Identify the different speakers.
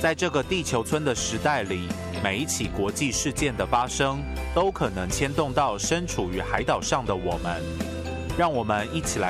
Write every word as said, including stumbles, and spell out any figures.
Speaker 1: 在这个地球村的时代里，每一起国际事件的发生，都可能牵动到身处于海岛上的我们。让我们一起来